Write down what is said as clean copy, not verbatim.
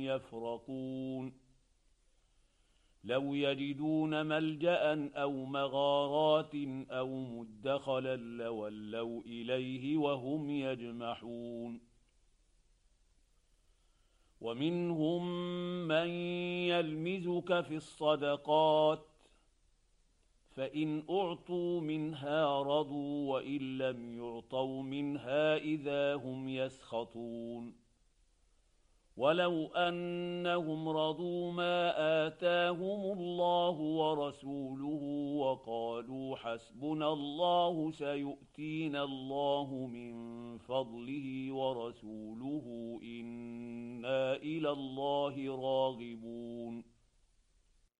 يفرقون لو يجدون ملجأ أو مغارات أو مدخلا لولوا إليه وهم يجمحون ومنهم من يلمزك في الصدقات فإن أعطوا منها رضوا وإن لم يعطوا منها إذا هم يسخطون ولو أنهم رضوا ما آتاهم الله ورسوله وقالوا حسبنا الله سيؤتينا الله من فضله ورسوله إنا إلى الله راغبون